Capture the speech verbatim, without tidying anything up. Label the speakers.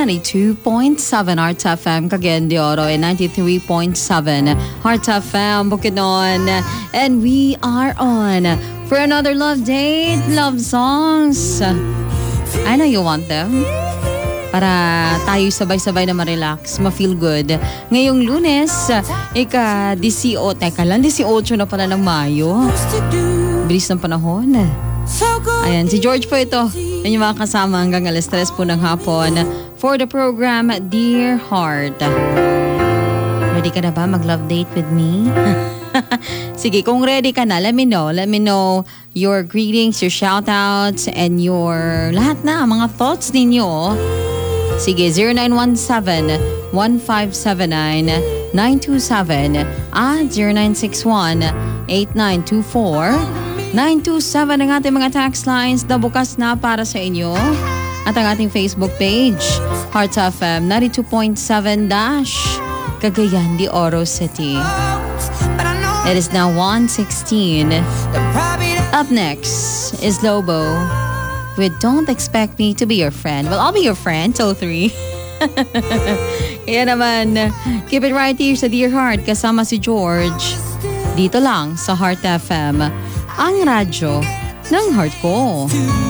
Speaker 1: ninety-two point seven Heart F M, Cagayan de Oro, and ninety-three point seven Heart F M, Bukidnon. And we are on for another love date, love songs. I know you want them. Para tayo sabay-sabay na ma-relax, ma-feel good. Ngayong Lunes, ika-eighteen, teka lang, eighteen na pala ng Mayo. Bilis ng panahon. Ayan, si George po ito. Yan yung mga kasama hanggang alas tres po ng hapon for the program Dear Heart. Ready ka na ba mag-love date with me? Sige, kung ready ka na, let me know. Let me know your greetings, your shoutouts, and your lahat na, mga thoughts ninyo. Sige, zero nine one seven, one five seven nine, nine two seven at zero nine six one, eight nine two four, nine two seven ang ating mga text lines na bukas na para sa inyo. At ang ating Facebook page, Heart F M ninety-two point seven Dash, Cagayan de Oro City. It is now one sixteen. Up next is Lobo with Don't Expect Me to Be Your Friend. Well, I'll be your friend till three. Kaya naman, keep it right here sa Dear Heart kasama si George. Dito lang sa Heart F M, ang radyo ng heart ko.